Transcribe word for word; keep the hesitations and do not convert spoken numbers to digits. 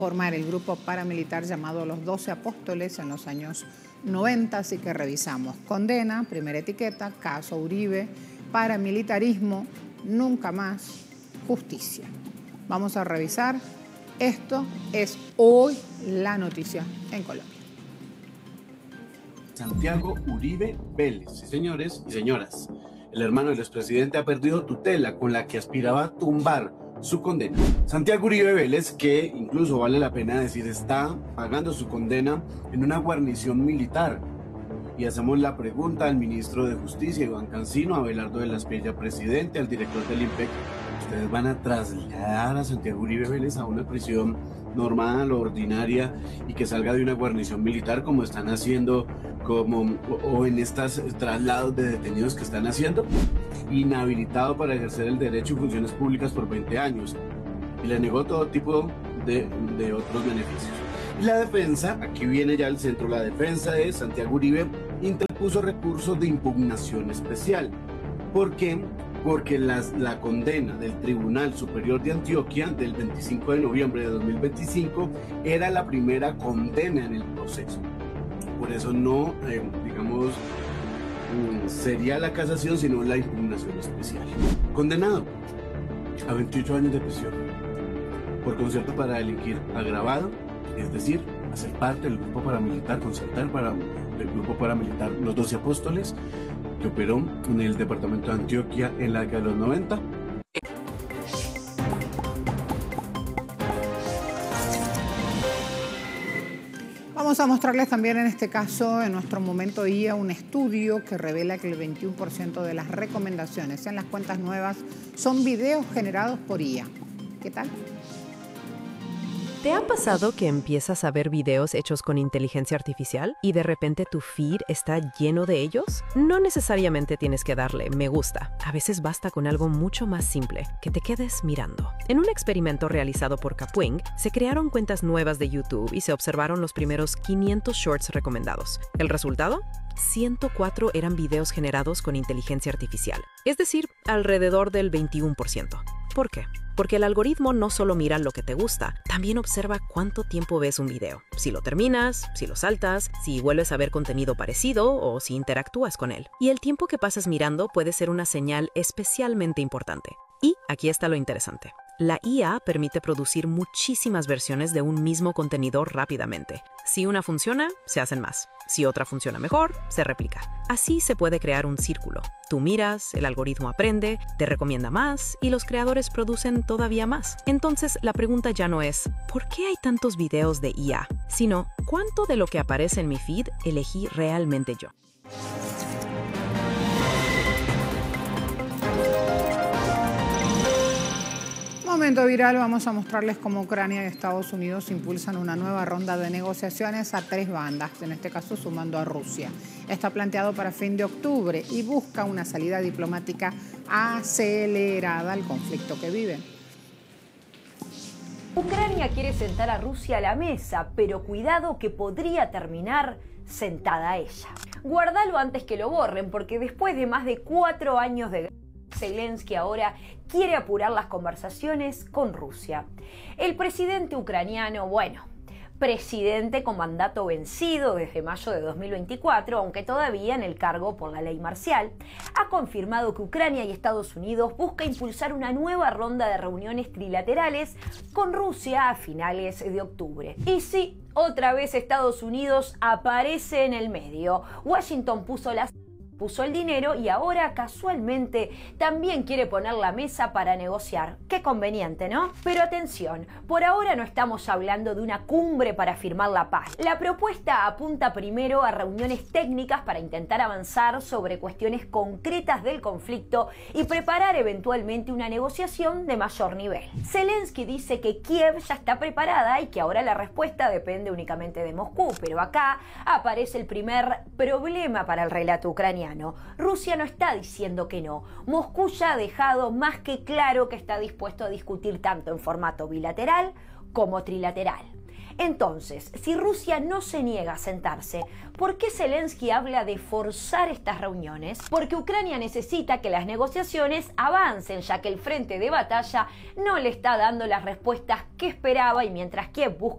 formar el grupo paramilitar llamado Los Doce Apóstoles en los años noventa, así que revisamos. Condena, primera etiqueta, caso Uribe, paramilitarismo, nunca más, justicia. Vamos a revisar. Esto es hoy la noticia en Colombia. Santiago Uribe Vélez, sí, señores y señoras. El hermano del expresidente ha perdido tutela con la que aspiraba a tumbar su condena. Santiago Uribe Vélez, que incluso vale la pena decir, está pagando su condena en una guarnición militar. Y hacemos la pregunta al ministro de Justicia, Iván Cancino, a Abelardo de la Espriella, presidente, al director del I N P E C. ¿Ustedes van a trasladar a Santiago Uribe Vélez a una prisión normal, ordinaria, y que salga de una guarnición militar como están haciendo, como o, o en estos traslados de detenidos que están haciendo? Inhabilitado para ejercer el derecho y funciones públicas por veinte años, y le negó todo tipo de, de otros beneficios. Y la defensa, aquí viene ya el centro, la defensa de Santiago Uribe interpuso recursos de impugnación especial. ¿Por qué? Porque las, la condena del Tribunal Superior de Antioquia del veinticinco de noviembre de dos mil veinticinco era la primera condena en el proceso. Por eso no, eh, digamos, sería la casación, sino la impugnación especial. Condenado a veintiocho años de prisión por concierto para delinquir agravado, es decir, hacer parte del grupo paramilitar, concertar para el grupo paramilitar Los Doce Apóstoles, que operó en el departamento de Antioquia en la década de los noventa. Vamos a mostrarles también en este caso, en nuestro momento I A, un estudio que revela que el veintiuno por ciento de las recomendaciones en las cuentas nuevas son videos generados por I A. ¿Qué tal? ¿Te ha pasado que empiezas a ver videos hechos con inteligencia artificial y de repente tu feed está lleno de ellos? No necesariamente tienes que darle me gusta. A veces basta con algo mucho más simple, que te quedes mirando. En un experimento realizado por Kapwing, se crearon cuentas nuevas de YouTube y se observaron los primeros quinientos shorts recomendados. ¿El resultado? ciento cuatro eran videos generados con inteligencia artificial, es decir, alrededor del veintiuno por ciento. ¿Por qué? Porque el algoritmo no solo mira lo que te gusta, también observa cuánto tiempo ves un video, si lo terminas, si lo saltas, si vuelves a ver contenido parecido o si interactúas con él. Y el tiempo que pasas mirando puede ser una señal especialmente importante. Y aquí está lo interesante. La I A permite producir muchísimas versiones de un mismo contenido rápidamente. Si una funciona, se hacen más. Si otra funciona mejor, se replica. Así se puede crear un círculo. Tú miras, el algoritmo aprende, te recomienda más y los creadores producen todavía más. Entonces, la pregunta ya no es ¿por qué hay tantos videos de I A? Sino ¿cuánto de lo que aparece en mi feed elegí realmente yo? Momento viral, vamos a mostrarles cómo Ucrania y Estados Unidos impulsan una nueva ronda de negociaciones a tres bandas, en este caso sumando a Rusia. Está planteado para fin de octubre y busca una salida diplomática acelerada al conflicto que viven. Ucrania quiere sentar a Rusia a la mesa, pero cuidado que podría terminar sentada ella. Guárdalo antes que lo borren, porque después de más de cuatro años de guerra, Zelensky ahora quiere apurar las conversaciones con Rusia. El presidente ucraniano, bueno, presidente con mandato vencido desde mayo de dos mil veinticuatro, aunque todavía en el cargo por la ley marcial, ha confirmado que Ucrania y Estados Unidos buscan impulsar una nueva ronda de reuniones trilaterales con Rusia a finales de octubre. Y sí, otra vez Estados Unidos aparece en el medio. Washington puso las puso el dinero y ahora casualmente también quiere poner la mesa para negociar. Qué conveniente, ¿no? Pero atención, por ahora no estamos hablando de una cumbre para firmar la paz. La propuesta apunta primero a reuniones técnicas para intentar avanzar sobre cuestiones concretas del conflicto y preparar eventualmente una negociación de mayor nivel. Zelensky dice que Kiev ya está preparada y que ahora la respuesta depende únicamente de Moscú, pero acá aparece el primer problema para el relato ucraniano. Rusia no está diciendo que no. Moscú ya ha dejado más que claro que está dispuesto a discutir tanto en formato bilateral como trilateral. Entonces, si Rusia no se niega a sentarse, ¿por qué Zelensky habla de forzar estas reuniones? Porque Ucrania necesita que las negociaciones avancen, ya que el frente de batalla no le está dando las respuestas que esperaba y mientras Kiev busca